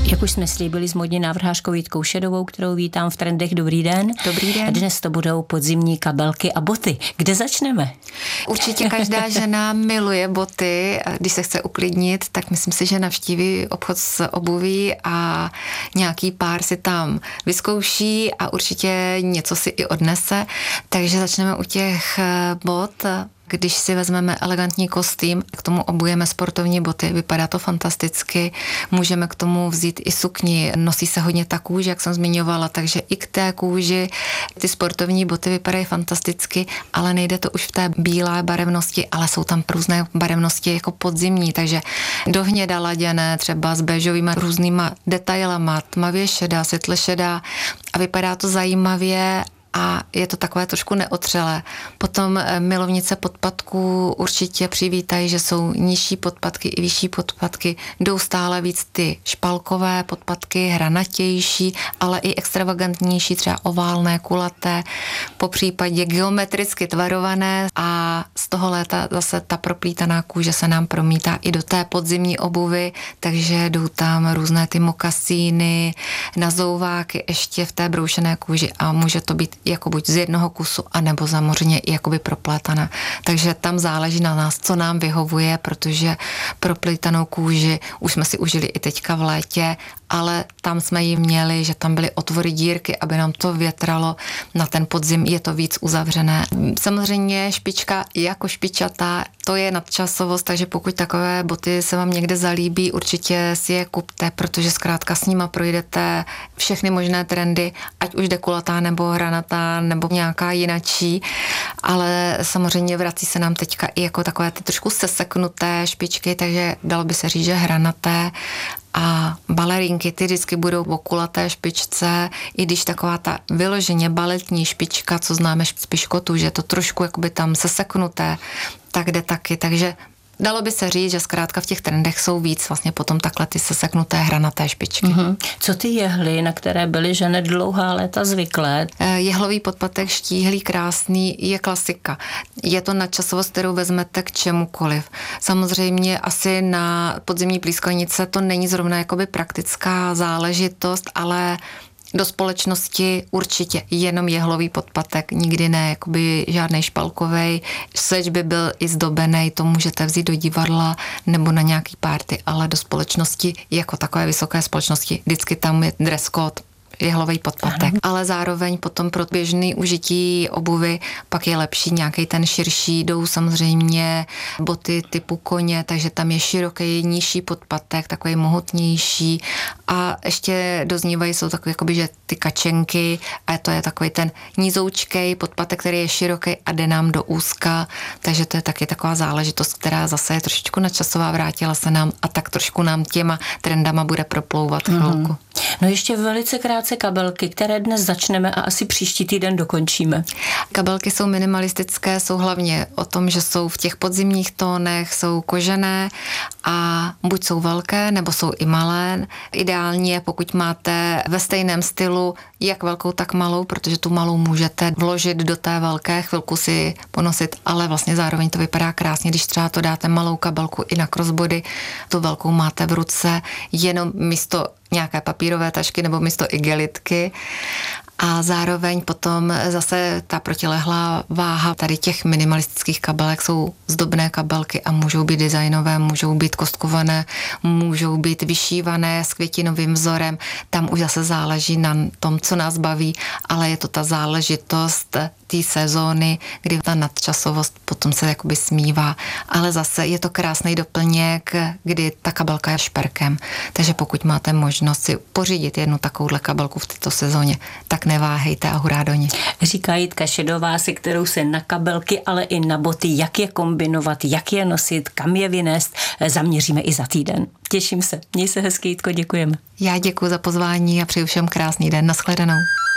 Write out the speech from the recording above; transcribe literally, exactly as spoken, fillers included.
Jak už jsme slíbili s módní návrhářkou Jitkou Šedovou, kterou vítám v Trendech. Dobrý den. Dobrý den. Dnes to budou podzimní kabelky a boty. Kde začneme? Určitě každá žena miluje boty. Když se chce uklidnit, tak myslím si, že navštíví obchod s obuví a nějaký pár si tam vyzkouší a určitě něco si i odnese. Takže začneme u těch bot. Když si vezmeme elegantní kostým, k tomu obujeme sportovní boty, vypadá to fantasticky. Můžeme k tomu vzít i sukni, nosí se hodně ta kůže, jak jsem zmiňovala, takže i k té kůži ty sportovní boty vypadají fantasticky, ale nejde to už v té bílé barevnosti, ale jsou tam různé barevnosti jako podzimní, takže do hněda laděné, třeba s béžovými různýma detailama, tmavě šedá, světle šedá a vypadá to zajímavě. A je to takové trošku neotřelé. Potom milovnice podpatků určitě přivítají, že jsou nižší podpatky i vyšší podpatky. Jdou stále víc ty špalkové podpatky, hranatější, ale i extravagantnější, třeba oválné, kulaté, po případě geometricky tvarované a z toho léta zase ta proplítaná kůže se nám promítá i do té podzimní obuvy, takže jdou tam různé ty mokasíny, nazouváky ještě v té broušené kůži a může to být jako buď z jednoho kusu, anebo zamořeně jakoby proplétaná. Takže tam záleží na nás, co nám vyhovuje, protože proplítanou kůži už jsme si užili i teďka v létě, ale tam jsme ji měli, že tam byly otvory, dírky, aby nám to větralo. Na ten podzim je to víc uzavřené. Samozřejmě špička jako špičatá, to je nadčasovost, takže pokud takové boty se vám někde zalíbí, určitě si je kupte, protože zkrátka s nima projdete všechny možné trendy, ať už dekulatá nebo hranatá nebo nějaká jinačí, ale samozřejmě vrací se nám teďka i jako takové ty trošku seseknuté špičky, takže dalo by se říct, že hranaté. A balerinky, ty vždycky budou o kulaté špičce, i když taková ta vyloženě baletní špička, co známe z piškotu, že to trošku jakoby tam seseknuté, tak jde taky, takže dalo by se říct, že zkrátka v těch trendech jsou víc vlastně potom takhle ty seseknuté hranaté špičky. Mm-hmm. Co ty jehly, na které byly ženy dlouhá léta zvyklé? Jehlový podpatek štíhlý, krásný je klasika. Je to nadčasovost, kterou vezmete k čemukoliv. Samozřejmě asi na podzimní plískanice to není zrovna jakoby praktická záležitost, ale do společnosti určitě jenom jehlový podpatek, nikdy ne, jakoby žádnej špalkovej, seč by byl i zdobenej, to můžete vzít do divadla nebo na nějaký party, ale do společnosti, jako takové vysoké společnosti, vždycky tam je dress code, jehlový podpatek, ano. Ale zároveň potom pro běžný užití obuvy pak je lepší nějaký ten širší, jdou samozřejmě boty typu koně, takže tam je široký, nižší podpatek, takový mohutnější a ještě doznívají jsou takové jakoby, že ty kačenky a to je takový ten nízoučkej podpatek, který je široký a jde nám do úzka, takže to je taky taková záležitost, která zase je trošičku nadčasová, vrátila se nám a tak trošku nám těma trendama bude proplouvat chvilku. Mm. No ještě velice krátce kabelky, které dnes začneme a asi příští týden dokončíme. Kabelky jsou minimalistické, jsou hlavně o tom, že jsou v těch podzimních tónech, jsou kožené a buď jsou velké, nebo jsou i malé. Ideální je, pokud máte ve stejném stylu jak velkou, tak malou, protože tu malou můžete vložit do té velké, chvilku si ponosit, ale vlastně zároveň to vypadá krásně, když třeba to dáte malou kabelku i na crossbody, tu velkou máte v ruce, jenom místo nějaké papírové tašky nebo místo igelitky. A zároveň potom zase ta protilehlá váha tady těch minimalistických kabelek jsou zdobné kabelky a můžou být designové, můžou být kostkované, můžou být vyšívané s květinovým vzorem. Tam už zase záleží na tom, co nás baví, ale je to ta záležitost té sezóny, kdy ta nadčasovost potom se jakoby smívá. Ale zase je to krásný doplněk, kdy ta kabelka je šperkem. Takže pokud máte možnost si pořídit jednu takovouhle kabelku v této sezóně, tak neváhejte a hurá do ní. Říká Jitka Šedová, se kterou se na kabelky, ale i na boty, jak je kombinovat, jak je nosit, kam je vynést, zaměříme i za týden. Těším se. Měj se hezky, Jitko, děkujeme. Já děkuji za pozvání a přeju všem krásný den. Nashledanou.